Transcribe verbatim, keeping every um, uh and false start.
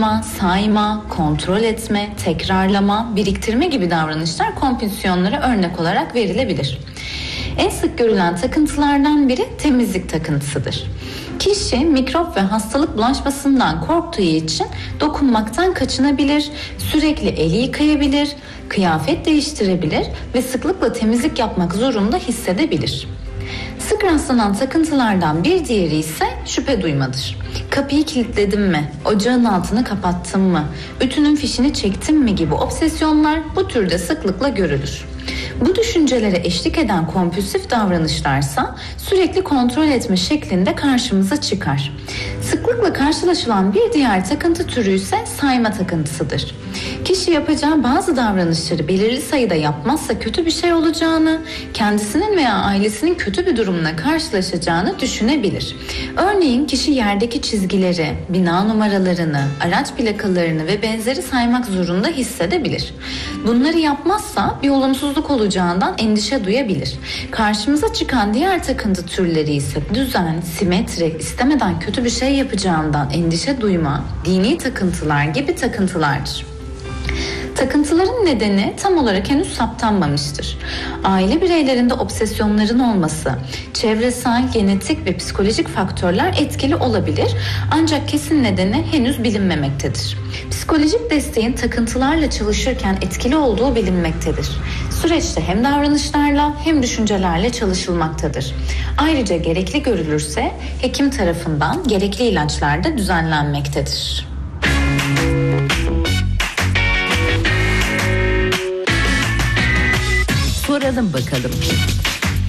sayma, kontrol etme, tekrarlama, biriktirme gibi davranışlar kompülsiyonlara örnek olarak verilebilir. En sık görülen takıntılardan biri temizlik takıntısıdır. Kişi mikrop ve hastalık bulaşmasından korktuğu için dokunmaktan kaçınabilir, sürekli eli yıkayabilir, kıyafet değiştirebilir ve sıklıkla temizlik yapmak zorunda hissedebilir. Sık rastlanan takıntılardan bir diğeri ise şüphe duymadır. Kapıyı kilitledim mi, ocağın altını kapattım mı, ütünün fişini çektim mi gibi obsesyonlar bu türde sıklıkla görülür. Bu düşüncelere eşlik eden kompulsif davranışlarsa sürekli kontrol etme şeklinde karşımıza çıkar. Sıklıkla karşılaşılan bir diğer takıntı türü ise sayma takıntısıdır. Kişi yapacağı bazı davranışları belirli sayıda yapmazsa kötü bir şey olacağını, kendisinin veya ailesinin kötü bir durumla karşılaşacağını düşünebilir. Örneğin kişi yerdeki çizgileri, bina numaralarını, araç plakalarını ve benzeri saymak zorunda hissedebilir. Bunları yapmazsa bir olumsuzluk olacağından endişe duyabilir. Karşımıza çıkan diğer takıntı türleri ise düzen, simetri, istemeden kötü bir şey yapacağından endişe duyma, dini takıntılar gibi takıntılardır. Takıntıların nedeni tam olarak henüz saptanmamıştır. Aile bireylerinde obsesyonların olması, çevresel, genetik ve psikolojik faktörler etkili olabilir ancak kesin nedeni henüz bilinmemektedir. Psikolojik desteğin takıntılarla çalışırken etkili olduğu bilinmektedir. Süreçte hem davranışlarla hem düşüncelerle çalışılmaktadır. Ayrıca gerekli görülürse hekim tarafından gerekli ilaçlar da düzenlenmektedir. Soralım bakalım.